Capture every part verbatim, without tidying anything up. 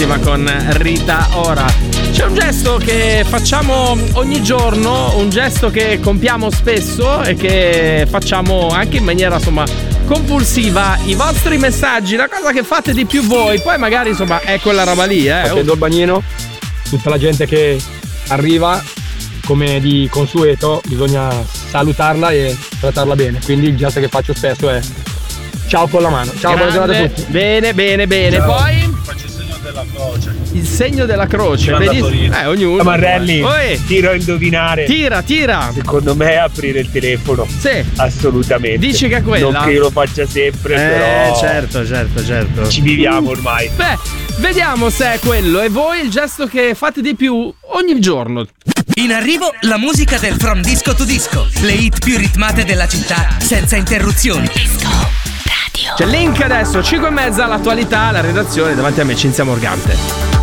bellissima con Rita Ora. C'è un gesto che facciamo ogni giorno, un gesto che compiamo spesso e che facciamo anche in maniera insomma compulsiva. I vostri messaggi, la cosa che fate di più voi, poi magari insomma è quella roba lì, eh. Facendo il bagnino, tutta la gente che arriva, come di consueto, bisogna salutarla e trattarla bene. Quindi il gesto che faccio spesso è ciao con la mano. Ciao, buona giornata a tutti. Bene, bene, bene. Ciao. Poi Faccio il segno della croce. il segno della croce, vedi? Eh, ognuno. Marrelli, Oi. tiro a indovinare. Tira, tira. Secondo me è aprire il telefono. Sì. Assolutamente. Dici che è quella? Non che io lo faccia sempre, Eh, però. certo, certo, certo. Ci viviamo ormai. Beh, vediamo se è quello. E voi il gesto che fate di più ogni giorno? In arrivo la musica del From Disco to Disco, le hit più ritmate della città senza interruzioni. Disco Radio. C'è link adesso, cinque e mezza, l'attualità, la redazione, davanti a me Cinzia Morgante.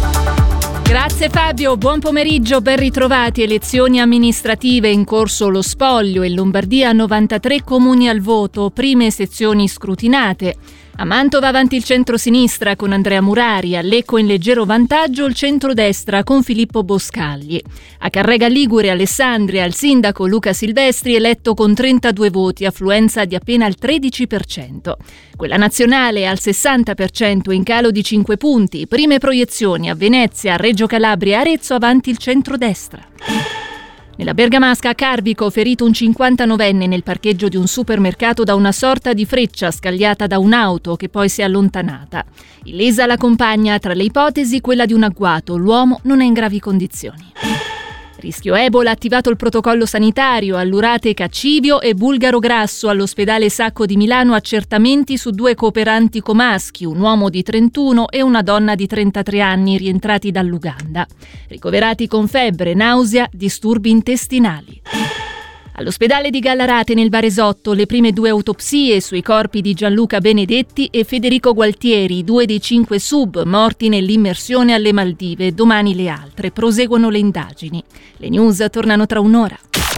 Grazie Fabio, buon pomeriggio, ben ritrovati. Elezioni amministrative, in corso lo spoglio, in Lombardia novantatré comuni al voto, prime sezioni scrutinate. A Mantova avanti il centro-sinistra con Andrea Murari, a Lecco in leggero vantaggio il centrodestra con Filippo Boscagli. A Carrega Ligure, Alessandria, il sindaco Luca Silvestri eletto con trentadue voti, affluenza di appena il tredici per cento. Quella nazionale al sessanta per cento, in calo di cinque punti. Prime proiezioni a Venezia, Reggio Calabria e Arezzo avanti il centrodestra. Nella Bergamasca a Carvico, ferito un cinquantanovenne nel parcheggio di un supermercato da una sorta di freccia scagliata da un'auto che poi si è allontanata. Illesa la compagna, tra le ipotesi quella di un agguato, l'uomo non è in gravi condizioni. Rischio Ebola, attivato il protocollo sanitario, allurate Caccivio e Bulgaro Grasso, all'ospedale Sacco di Milano accertamenti su due cooperanti comaschi, un uomo di trentuno e una donna di trentatré anni rientrati dall'Uganda. Ricoverati con febbre, nausea, disturbi intestinali. All'ospedale di Gallarate nel Varesotto le prime due autopsie sui corpi di Gianluca Benedetti e Federico Gualtieri, due dei cinque sub morti nell'immersione alle Maldive. Domani le altre, proseguono le indagini. Le news tornano tra un'ora.